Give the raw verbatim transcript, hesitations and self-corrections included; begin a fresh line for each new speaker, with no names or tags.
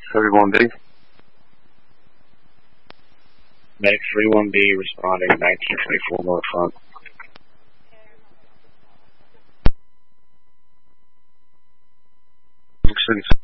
thirty-one B.
Medic thirty-one B responding, nineteen twenty-four North Front.
City